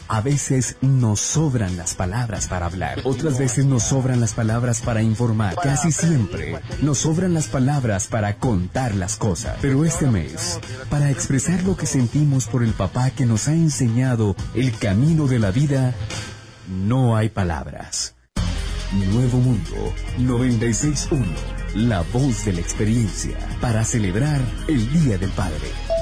A veces nos sobran las palabras para hablar, otras veces nos sobran las palabras para informar, casi siempre nos sobran las palabras para contar las cosas. Pero este mes, para expresar lo que sentimos por el papá que nos ha enseñado el camino de la vida, no hay palabras. Nuevo Mundo 96.1, la voz de la experiencia, para celebrar el Día del Padre.